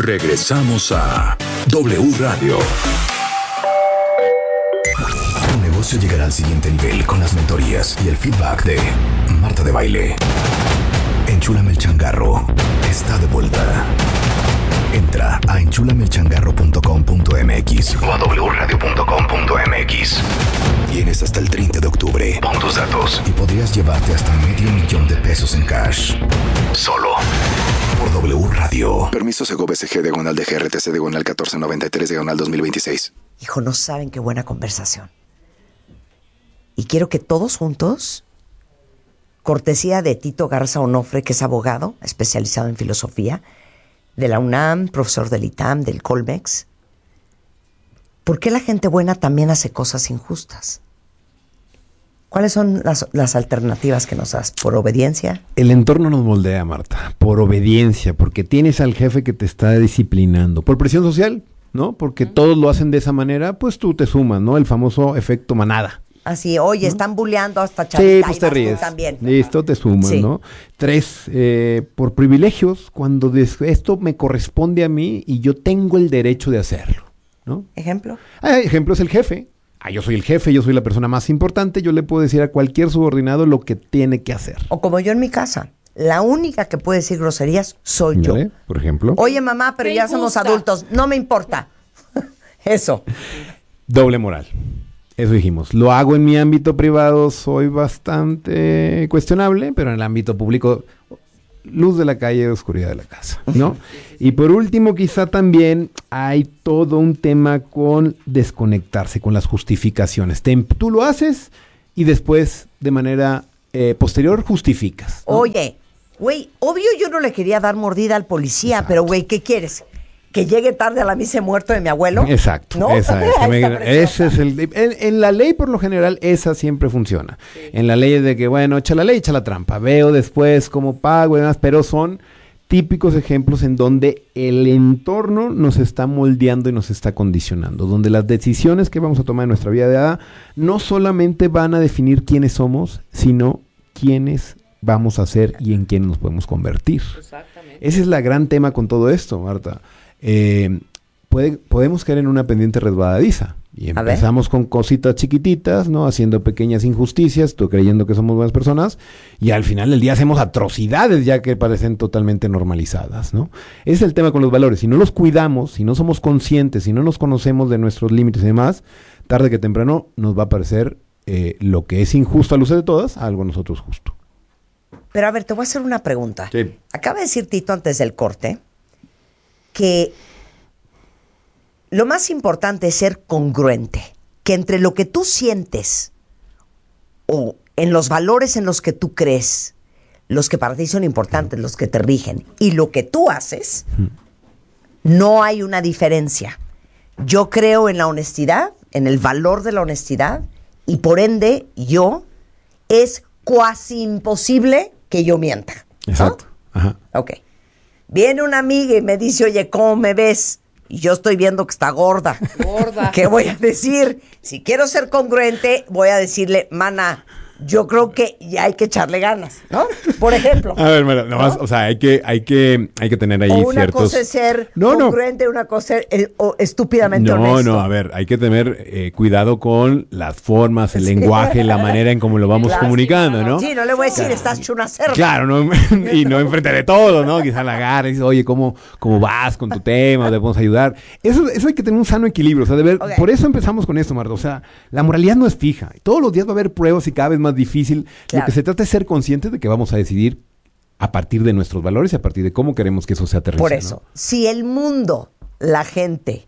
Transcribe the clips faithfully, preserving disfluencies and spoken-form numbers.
Regresamos a W Radio. Tu negocio llegará al siguiente nivel con las mentorías y el feedback de Marta de Baile. Enchúlame el changarro está de vuelta. Entra a enchúlame el changarro punto com punto m x o a w radio punto com punto m x. Tienes hasta el treinta de octubre. Pon tus datos y podrías llevarte hasta medio millón de pesos en cash. Solo por W Radio. Permiso Segov S G diagonal de G R T C diagonal catorce noventa y tres diagonal dos mil veintiséis. Hijo, no saben qué buena conversación. Y quiero que todos juntos, cortesía de Tito Garza Onofre, que es abogado especializado en filosofía, de la UNAM, profesor del I T A M, del Colmex. ¿Por qué la gente buena también hace cosas injustas? ¿Cuáles son las, las alternativas que nos das? ¿Por obediencia? El entorno nos moldea, Marta. Por obediencia, porque tienes al jefe que te está disciplinando. Por presión social, ¿no? Porque uh-huh. todos lo hacen de esa manera, pues tú te sumas, ¿no? El famoso efecto manada. Así, oye, ¿no? Están bulleando hasta chavita. Sí, pues te ríes. También. Listo, te sumas, sí. ¿no? Tres, eh, por privilegios, cuando des- esto me corresponde a mí y yo tengo el derecho de hacerlo, ¿no? ¿Ejemplo? Ah, ejemplo es el jefe. Ah, yo soy el jefe, yo soy la persona más importante, yo le puedo decir a cualquier subordinado lo que tiene que hacer. O como yo en mi casa, la única que puede decir groserías soy yo. ¿Vale? Por ejemplo. Oye, mamá, pero ya somos adultos, no me importa. Eso. Doble moral. Eso dijimos. Lo hago en mi ámbito privado, soy bastante cuestionable, pero en el ámbito público, luz de la calle, oscuridad de la casa, ¿no? Y por último, quizá también hay todo un tema con desconectarse, con las justificaciones. Te, tú lo haces y después, de manera eh, posterior, justificas, ¿no? Oye, güey, obvio yo no le quería dar mordida al policía, Exacto. Pero güey, ¿qué quieres? ¿Que llegue tarde a la misa de muerto de mi abuelo? Exacto. ¿No? Esa es, me, ese es el, en, en la ley, por lo general, esa siempre funciona. Sí. En la ley es de que, bueno, echa la ley, echa la trampa. Veo después cómo pago y demás, pero son típicos ejemplos en donde el entorno nos está moldeando y nos está condicionando, donde las decisiones que vamos a tomar en nuestra vida de edad no solamente van a definir quiénes somos, sino quiénes vamos a ser y en quiénes nos podemos convertir. Exactamente. Ese es el gran tema con todo esto, Marta. Eh, puede, podemos caer en una pendiente resbaladiza y empezamos con cositas chiquititas, ¿no? Haciendo pequeñas injusticias, tú creyendo que somos buenas personas y al final del día hacemos atrocidades ya que parecen totalmente normalizadas, ¿no? Ese es el tema con los valores. Si no los cuidamos, si no somos conscientes, si no nos conocemos de nuestros límites y demás, tarde que temprano nos va a parecer eh, lo que es injusto a luces de todas, algo a nosotros justo. Pero a ver, te voy a hacer una pregunta. Sí. Acaba de decir Tito antes del corte que lo más importante es ser congruente, que entre lo que tú sientes o en los valores en los que tú crees, los que para ti son importantes, los que te rigen, y lo que tú haces, no hay una diferencia. Yo creo en la honestidad, en el valor de la honestidad, y por ende, yo, es cuasi imposible que yo mienta. Exacto. ¿No? Ajá. Ok. Viene una amiga y me dice, oye, ¿cómo me ves? Y yo estoy viendo que está gorda. Gorda. ¿Qué voy a decir? Si quiero ser congruente, voy a decirle, mana, yo creo que ya hay que echarle ganas, ¿no? Por ejemplo. A ver, bueno, nomás, ¿no? O sea, hay que, hay que, hay que tener ahí o una ciertos... cosa es ser no, congruente, no. Una cosa es eh, o estúpidamente no, honesto. No, no, a ver, hay que tener eh, cuidado con las formas, el sí. lenguaje, la manera en cómo lo vamos claro, comunicando, ¿no? Sí, no le voy a decir, claro. Estás hecho una cerda. Claro, no, y no enfrente de todo, ¿no? Quizá la agarre y dice, oye, ¿cómo, ¿cómo vas con tu tema? ¿Te podemos ayudar? Eso, eso hay que tener un sano equilibrio, o sea, de ver, okay. Por eso empezamos con esto, Marta, o sea, la moralidad no es fija. Todos los días va a haber pruebas y cada vez más difícil. Claro. Lo que se trata es ser conscientes de que vamos a decidir a partir de nuestros valores y a partir de cómo queremos que eso se aterrice. Por eso, ¿no? Si el mundo, la gente,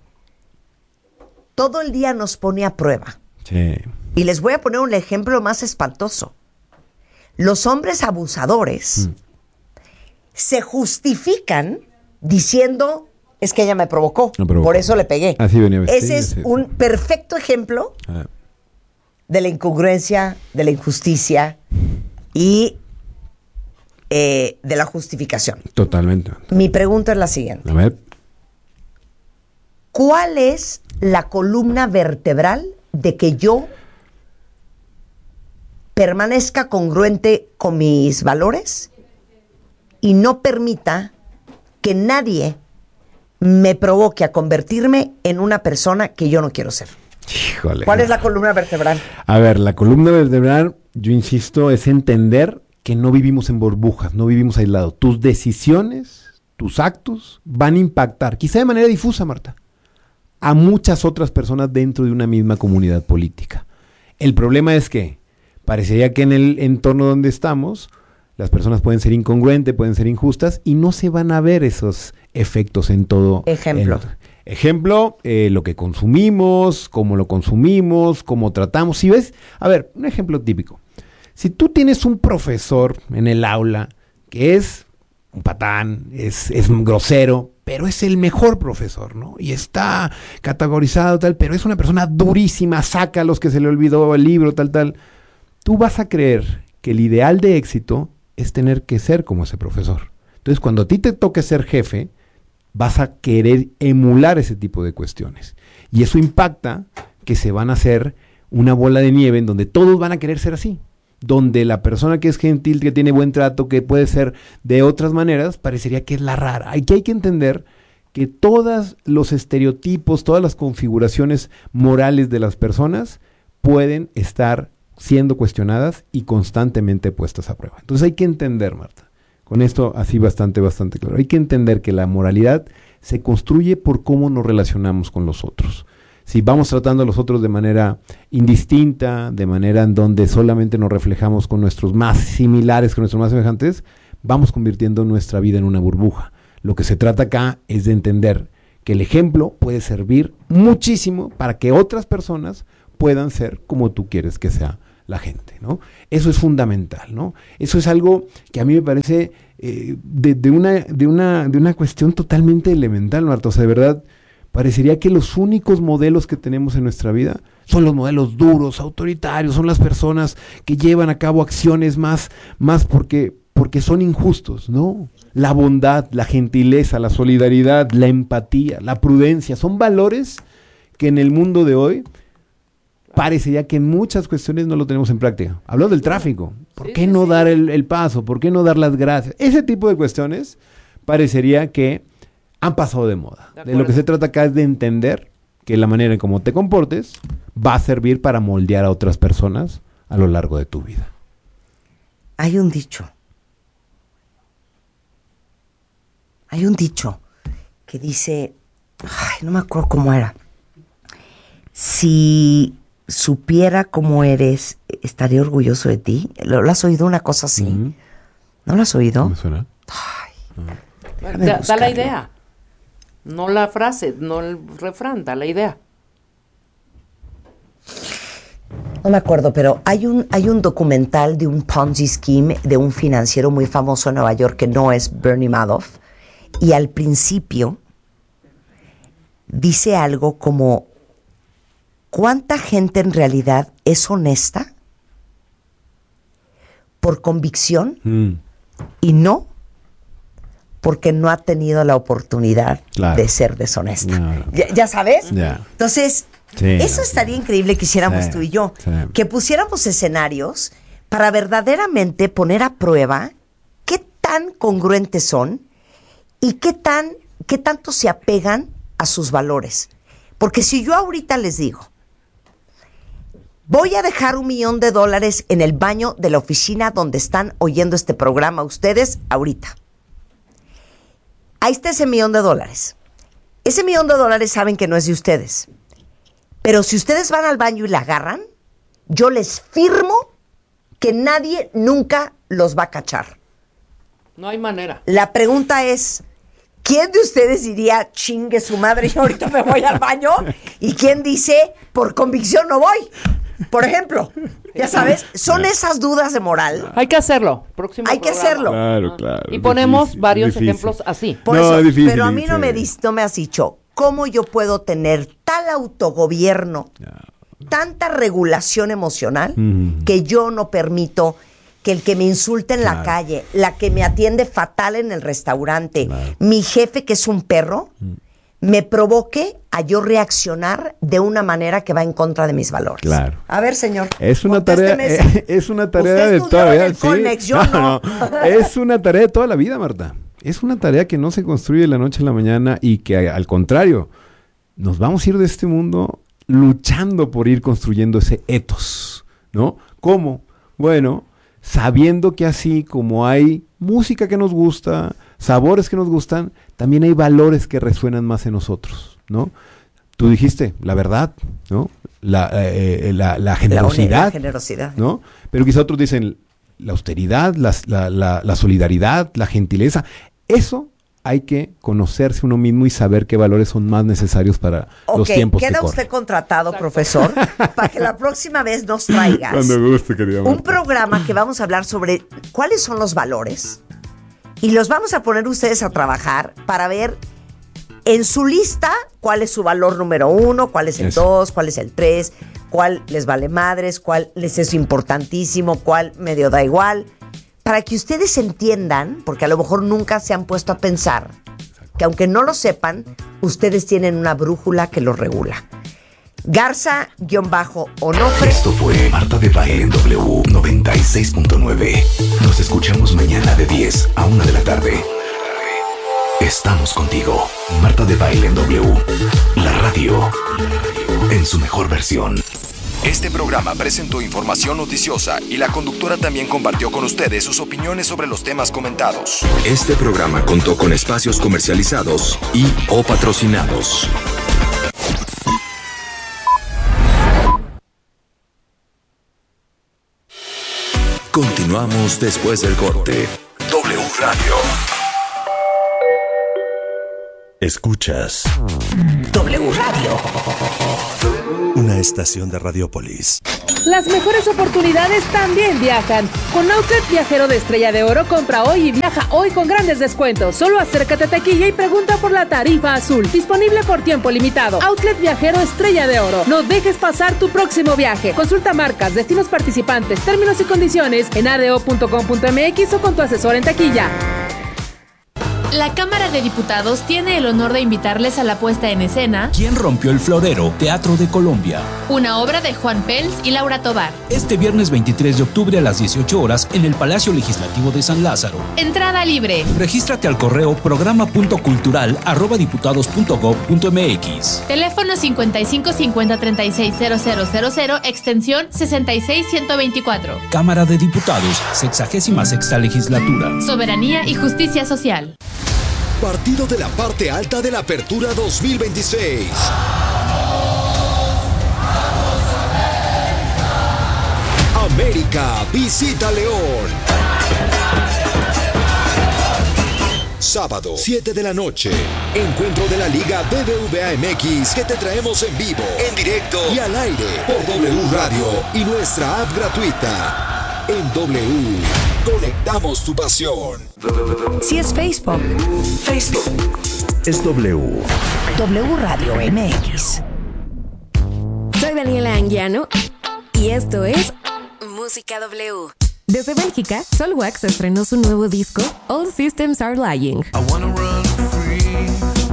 todo el día nos pone a prueba. Sí. Y les voy a poner un ejemplo más espantoso. Los hombres abusadores mm. se justifican diciendo, es que ella me provocó, me provocó. Por eso le pegué. Así venía vestido, Ese es sí, un sí. perfecto ejemplo ah. de la incongruencia, de la injusticia y eh, de la justificación. Totalmente. Mi pregunta es la siguiente. A ver. ¿Cuál es la columna vertebral de que yo permanezca congruente con mis valores y no permita que nadie me provoque a convertirme en una persona que yo no quiero ser. Híjole. ¿Cuál es la columna vertebral? A ver, la columna vertebral, yo insisto, es entender que no vivimos en burbujas, no vivimos aislados. Tus decisiones, tus actos van a impactar, quizá de manera difusa, Marta, a muchas otras personas dentro de una misma comunidad política. El problema es que parecería que en el entorno donde estamos, las personas pueden ser incongruentes, pueden ser injustas y no se van a ver esos efectos en todo. Ejemplo. En, ejemplo, eh, lo que consumimos, cómo lo consumimos, cómo tratamos. Si ves, a ver, un ejemplo típico. Si tú tienes un profesor en el aula que es un patán, es, es un grosero, pero es el mejor profesor, ¿no? Y está categorizado tal, pero es una persona durísima, saca a los que se le olvidó el libro, tal, tal. Tú vas a creer que el ideal de éxito es tener que ser como ese profesor. Entonces, cuando a ti te toque ser jefe, vas a querer emular ese tipo de cuestiones. Y eso impacta que se van a hacer una bola de nieve en donde todos van a querer ser así. Donde la persona que es gentil, que tiene buen trato, que puede ser de otras maneras, parecería que es la rara. Aquí hay que entender que todos los estereotipos, todas las configuraciones morales de las personas pueden estar siendo cuestionadas y constantemente puestas a prueba. Entonces hay que entender, Marta, con esto así bastante, bastante claro, hay que entender que la moralidad se construye por cómo nos relacionamos con los otros. Si vamos tratando a los otros de manera indistinta, de manera en donde solamente nos reflejamos con nuestros más similares, con nuestros más semejantes, vamos convirtiendo nuestra vida en una burbuja. Lo que se trata acá es de entender que el ejemplo puede servir muchísimo para que otras personas puedan ser como tú quieres que sea la gente, ¿no? Eso es fundamental, ¿no? Eso es algo que a mí me parece eh, de, de, una, de, una, de una cuestión totalmente elemental, Marta. O sea, de verdad, parecería que los únicos modelos que tenemos en nuestra vida son los modelos duros, autoritarios, son las personas que llevan a cabo acciones más, más porque, porque son injustos, ¿no? La bondad, la gentileza, la solidaridad, la empatía, la prudencia, son valores que en el mundo de hoy parecería que en muchas cuestiones no lo tenemos en práctica. Hablo del tráfico. ¿Por sí, qué sí, no sí. dar el, el paso? ¿Por qué no dar las gracias? Ese tipo de cuestiones parecería que han pasado de moda. De, de lo que se trata acá es de entender que la manera en cómo te comportes va a servir para moldear a otras personas a lo largo de tu vida. Hay un dicho. Hay un dicho que dice, ay, no me acuerdo cómo era. Si supiera cómo eres, estaría orgulloso de ti. ¿Lo, lo has oído una cosa así? Uh-huh. ¿No lo has oído? ¿Me suena? Ay, uh-huh. da, da la idea. No la frase, no el refrán, da la idea. No me acuerdo, pero hay un, hay un documental de un Ponzi scheme de un financiero muy famoso en Nueva York que no es Bernie Madoff. Y al principio dice algo como: ¿cuánta gente en realidad es honesta por convicción mm. y no porque no ha tenido la oportunidad claro. de ser deshonesta? Claro. ¿Ya, ¿Ya sabes? Yeah. Entonces, sí, eso estaría increíble que hiciéramos sí, tú y yo. Sí. Que pusiéramos escenarios para verdaderamente poner a prueba qué tan congruentes son y qué tan, qué tanto se apegan a sus valores. Porque si yo ahorita les digo, voy a dejar un millón de dólares en el baño de la oficina donde están oyendo este programa ustedes ahorita. Ahí está ese millón de dólares. Ese millón de dólares saben que no es de ustedes. Pero si ustedes van al baño y la agarran, yo les firmo que nadie nunca los va a cachar. No hay manera. La pregunta es, ¿quién de ustedes diría, chingue su madre, yo ahorita me voy al baño? ¿Y quién dice, por convicción no voy? Por ejemplo, ya sabes, son esas dudas de moral. Hay que hacerlo. Próximo Hay que programa. hacerlo. Claro, claro. Y ponemos difícil, varios difícil. ejemplos así. Por no, eso, es difícil, pero a mí no me, difícil. dis, no me has dicho cómo yo puedo tener tal autogobierno, no. tanta regulación emocional, mm. que yo no permito que el que me insulte en claro. la calle, la que me atiende fatal en el restaurante, claro. mi jefe que es un perro, mm. me provoque a yo reaccionar de una manera que va en contra de mis valores. Claro. A ver, señor. Es una tarea, eh, es una tarea de toda la vida. Sí. Conex, yo no, no, no. Es una tarea de toda la vida, Marta. Es una tarea que no se construye de la noche a la mañana y que al contrario, nos vamos a ir de este mundo luchando por ir construyendo ese ethos, ¿no? ¿Cómo? Bueno, sabiendo que así como hay música que nos gusta, sabores que nos gustan, también hay valores que resuenan más en nosotros, ¿no? Tú dijiste, la verdad, ¿no? La, eh, la, la generosidad, la generosidad, ¿no? Pero quizá otros dicen la austeridad, la, la, la, la solidaridad, la gentileza. Eso hay que conocerse uno mismo y saber qué valores son más necesarios para okay, los tiempos que corren. Queda usted contratado, profesor, para que la próxima vez nos traigas Cuando guste, querida Marta. Un programa que vamos a hablar sobre cuáles son los valores y los vamos a poner ustedes a trabajar para ver en su lista cuál es su valor número uno, cuál es el Eso. dos, cuál es el tres, cuál les vale madres, cuál les es importantísimo, cuál medio da igual. Para que ustedes entiendan, porque a lo mejor nunca se han puesto a pensar, que aunque no lo sepan, ustedes tienen una brújula que los regula. Garza-Onofre. Esto fue Marta de Baile en W noventa y seis punto nueve. Nos escuchamos mañana de diez a una de la tarde. Estamos contigo. Marta de Baile en W. La radio en su mejor versión. Este programa presentó información noticiosa y la conductora también compartió con ustedes sus opiniones sobre los temas comentados. Este programa contó con espacios comercializados y o patrocinados. Continuamos después del corte. W Radio. Escuchas W Radio, una estación de Radiopolis. Las mejores oportunidades también viajan. Con Outlet Viajero de Estrella de Oro, compra hoy y viaja hoy con grandes descuentos. Solo acércate a taquilla y pregunta por la tarifa azul. Disponible por tiempo limitado. Outlet Viajero Estrella de Oro. No dejes pasar tu próximo viaje. Consulta marcas, destinos participantes, términos y condiciones en a d o punto com punto m x o con tu asesor en taquilla. La Cámara de Diputados tiene el honor de invitarles a la puesta en escena ¿Quién rompió el florero? Teatro de Colombia. Una obra de Juan Pels y Laura Tobar. Este viernes veintitrés de octubre a las dieciocho horas en el Palacio Legislativo de San Lázaro. Entrada libre. Regístrate al correo programa punto cultural arroba diputados punto gob punto m x. Teléfono cincuenta y cinco cincuenta treinta y seis cero cero cero cero, extensión sesenta y seis ciento veinticuatro. Cámara de Diputados, sexagésima sexta legislatura. Soberanía y justicia social. Partido de la parte alta de la Apertura dos mil veintiséis. América visita León. Sábado, siete de la noche. Encuentro de la Liga B B V A M X que te traemos en vivo, en directo y al aire por W Radio y nuestra app gratuita. En W, conectamos tu pasión. Si es Facebook, Facebook es W. W Radio M X. Soy Daniela Anguiano y esto es Música W. Desde Bélgica, Soulwax estrenó su nuevo disco, All Systems Are Lying. I wanna run free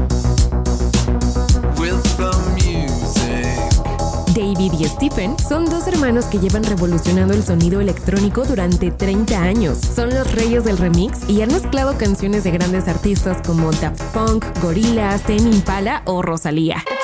with the music. David y Stephen son dos hermanos que llevan revolucionando el sonido electrónico durante treinta años. Son los reyes del remix y han mezclado canciones de grandes artistas como Daft Punk, Gorillaz, Tame Impala o Rosalía.